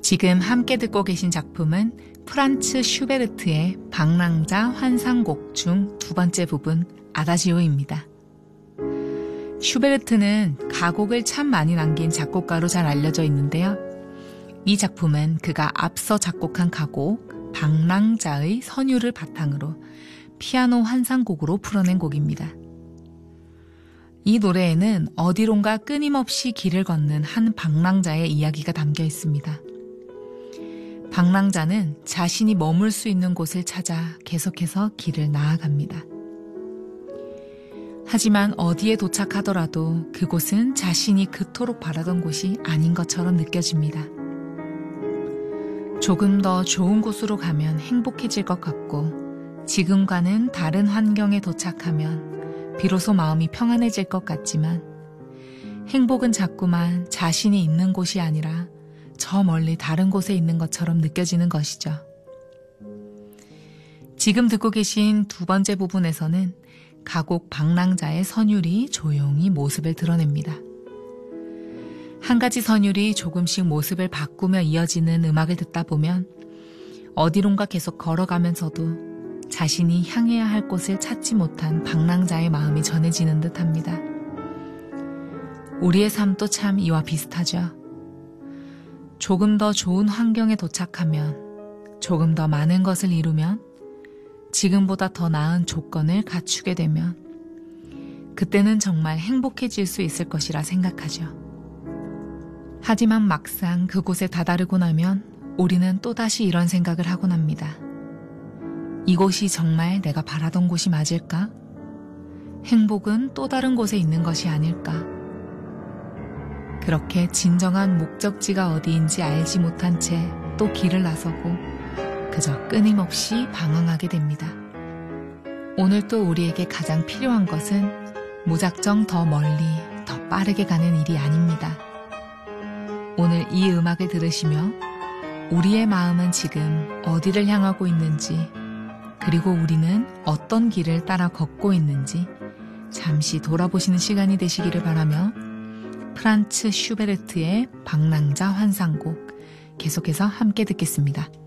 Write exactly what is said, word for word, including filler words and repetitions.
지금 함께 듣고 계신 작품은 프란츠 슈베르트의 방랑자 환상곡 중 두 번째 부분 아다지오입니다. 슈베르트는 가곡을 참 많이 남긴 작곡가로 잘 알려져 있는데요. 이 작품은 그가 앞서 작곡한 가곡 방랑자의 선율을 바탕으로 피아노 환상곡으로 풀어낸 곡입니다. 이 노래에는 어디론가 끊임없이 길을 걷는 한 방랑자의 이야기가 담겨 있습니다. 방랑자는 자신이 머물 수 있는 곳을 찾아 계속해서 길을 나아갑니다. 하지만 어디에 도착하더라도 그곳은 자신이 그토록 바라던 곳이 아닌 것처럼 느껴집니다. 조금 더 좋은 곳으로 가면 행복해질 것 같고 지금과는 다른 환경에 도착하면 비로소 마음이 평안해질 것 같지만 행복은 자꾸만 자신이 있는 곳이 아니라 저 멀리 다른 곳에 있는 것처럼 느껴지는 것이죠. 지금 듣고 계신 두 번째 부분에서는 가곡 방랑자의 선율이 조용히 모습을 드러냅니다. 한 가지 선율이 조금씩 모습을 바꾸며 이어지는 음악을 듣다 보면 어디론가 계속 걸어가면서도 자신이 향해야 할 곳을 찾지 못한 방랑자의 마음이 전해지는 듯합니다. 우리의 삶도 참 이와 비슷하죠. 조금 더 좋은 환경에 도착하면, 조금 더 많은 것을 이루면, 지금보다 더 나은 조건을 갖추게 되면 그때는 정말 행복해질 수 있을 것이라 생각하죠. 하지만 막상 그곳에 다다르고 나면 우리는 또다시 이런 생각을 하곤 합니다. 이곳이 정말 내가 바라던 곳이 맞을까? 행복은 또 다른 곳에 있는 것이 아닐까? 그렇게 진정한 목적지가 어디인지 알지 못한 채 또 길을 나서고 그저 끊임없이 방황하게 됩니다. 오늘 또 우리에게 가장 필요한 것은 무작정 더 멀리, 더 빠르게 가는 일이 아닙니다. 오늘 이 음악을 들으시며 우리의 마음은 지금 어디를 향하고 있는지, 그리고 우리는 어떤 길을 따라 걷고 있는지 잠시 돌아보시는 시간이 되시기를 바라며 프란츠 슈베르트의 방랑자 환상곡 계속해서 함께 듣겠습니다.